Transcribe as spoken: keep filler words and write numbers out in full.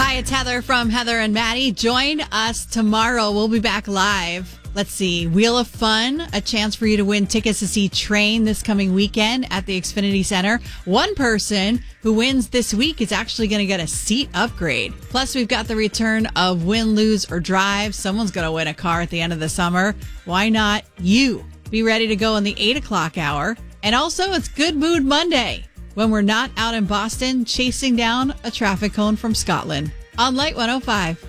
Hi, it's Heather from Heather and Maddie. Join us tomorrow. We'll be back live. Let's see. Wheel of Fun, a chance for you to win tickets to see Train this coming weekend at the Xfinity Center. One person who wins this week is actually going to get a seat upgrade. Plus, we've got the return of Win, Lose, or Drive. Someone's going to win a car at the end of the summer. Why not you? Be ready to go in the eight o'clock hour. And also, it's Good Mood Monday, when we're not out in Boston chasing down a traffic cone from Scotland. On Light one oh five.